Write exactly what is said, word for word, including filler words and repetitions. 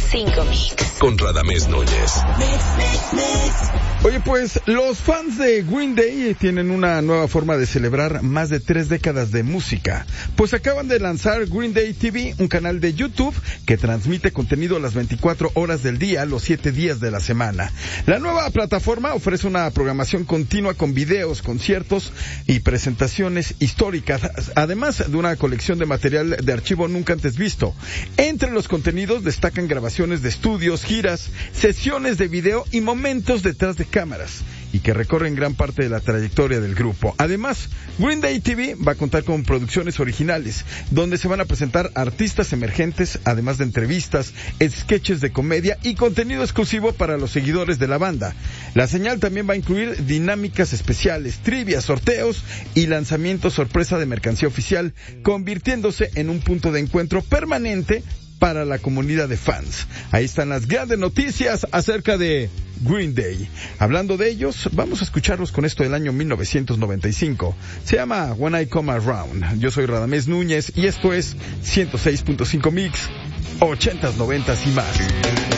cinco Mix. Con Radamés Núñez. Mix, mix, mix. Oye, pues los fans de Green Day tienen una nueva forma de celebrar más de tres décadas de música, pues acaban de lanzar Green Day T V, un canal de YouTube que transmite contenido las veinticuatro horas del día, los siete días de la semana. La nueva plataforma ofrece una programación continua con videos, conciertos y presentaciones históricas, además de una colección de material de archivo nunca antes visto. Entre los contenidos destacan grabaciones de estudios, giras, sesiones de video y momentos detrás de cámaras, y que recorren gran parte de la trayectoria del grupo. Además, Green Day T V va a contar con producciones originales, donde se van a presentar artistas emergentes, además de entrevistas, sketches de comedia y contenido exclusivo para los seguidores de la banda. La señal también va a incluir dinámicas especiales, trivias, sorteos y lanzamientos sorpresa de mercancía oficial, convirtiéndose en un punto de encuentro permanente para la comunidad de fans. Ahí están las grandes noticias acerca de Green Day. Hablando de ellos, vamos a escucharlos con esto del año mil novecientos noventa y cinco. Se llama When I Come Around. Yo soy Radamés Núñez y esto es ciento seis punto cinco Mix, ochentas, noventas y más.